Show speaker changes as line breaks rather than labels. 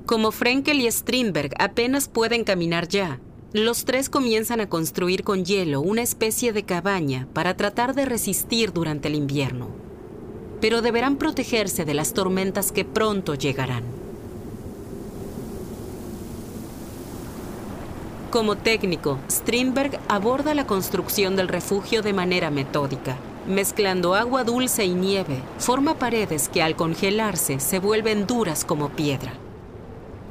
Como Frenkel y Strindberg apenas pueden caminar ya, los tres comienzan a construir con hielo una especie de cabaña para tratar de resistir durante el invierno. Pero deberán protegerse de las tormentas que pronto llegarán. Como técnico, Strindberg aborda la construcción del refugio de manera metódica. Mezclando agua dulce y nieve, forma paredes que al congelarse se vuelven duras como piedra.